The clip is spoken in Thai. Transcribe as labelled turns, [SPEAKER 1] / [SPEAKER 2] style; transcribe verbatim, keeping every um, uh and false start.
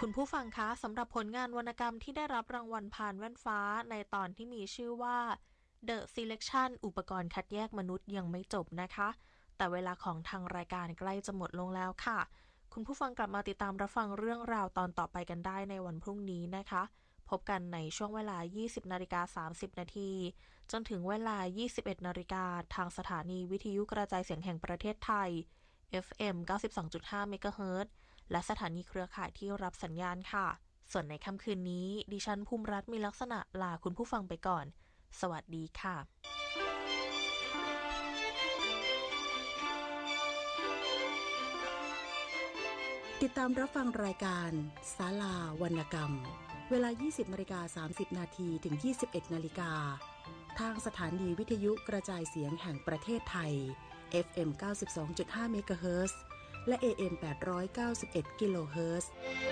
[SPEAKER 1] คุณผู้ฟังคะสำหรับผลงานวรรณกรรมที่ได้รับรางวัลพานแว่นฟ้าในตอนที่มีชื่อว่า The Selection อุปกรณ์คัดแยกมนุษย์ยังไม่จบนะคะแต่เวลาของทางรายการใกล้จะหมดลงแล้วค่ะคุณผู้ฟังกลับมาติดตามรับฟังเรื่องราวตอนต่อไปกันได้ในวันพรุ่งนี้นะคะพบกันในช่วงเวลา ยี่สิบนาฬิกาสามสิบนาทีจนถึงเวลา ยี่สิบเอ็ดนาฬิกาทางสถานีวิทยุกระจายเสียงแห่งประเทศไทย เอฟ เอ็ม เก้าสิบสองจุดห้า เมกะเฮิรตซ์ และสถานีเครือข่ายที่รับสัญญาณค่ะส่วนในค่ำคืนนี้ดิฉันภูมิรัตน์มีลักษณะลาคุณผู้ฟังไปก่อนสวัสดีค่ะ
[SPEAKER 2] ติดตามรับฟังรายการศาลาวรรณกรรมเวลา ยี่สิบนาฬิกาสามสิบนาทีถึง ยี่สิบเอ็ดนาฬิกาทางสถานีวิทยุกระจายเสียงแห่งประเทศไทย เอฟ เอ็ม เก้าสิบสองจุดห้า เมกะเฮิรตซ์ และ เอ เอ็ม แปดร้อยเก้าสิบเอ็ด กิโลเฮิรตซ์